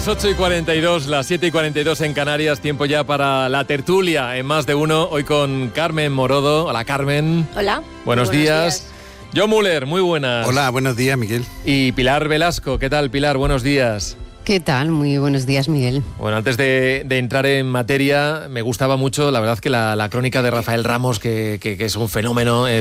Las 8:42, las 7:42 en Canarias, tiempo ya para la tertulia en Más de Uno, hoy con Carmen Morodo. Hola, Carmen. Hola. Buenos días. John Muller, muy buenas. Hola, buenos días, Miguel. Y Pilar Velasco, ¿qué tal, Pilar? Buenos días. ¿Qué tal? Muy buenos días, Miguel. Bueno, antes de entrar en materia, me gustaba mucho, la verdad, que la crónica de Rafael Ramos, que es un fenómeno